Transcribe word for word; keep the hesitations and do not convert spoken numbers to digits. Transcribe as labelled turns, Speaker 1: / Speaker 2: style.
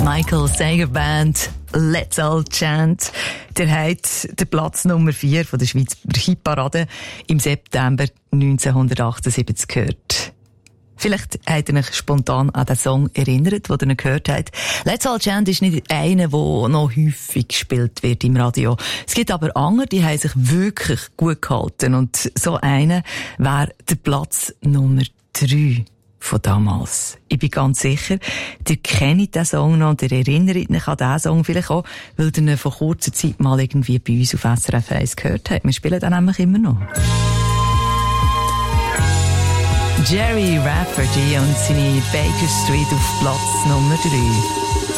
Speaker 1: Michael Sager Band, Let's All Chant. Der hat den Platz Nummer vier von der Schweizer Hitparade im September neunzehnhundertachtundsiebzig gehört. Vielleicht habt ihr euch spontan an den Song erinnert, den ihr gehört habt. Let's All Chant ist nicht einer, der noch häufig gespielt wird im Radio. Es gibt aber andere, die haben sich wirklich gut gehalten. Und so einer wäre der Platz Nummer drei von damals. Ich bin ganz sicher, ihr kennt den Song noch und ihr erinnert euch an diesen Song vielleicht auch, weil ihr ihn vor kurzer Zeit mal irgendwie bei uns auf S R F eins gehört habt. Wir spielen den nämlich immer noch. Jerry Rafferty und seine Baker Street auf Platz Nummer drei.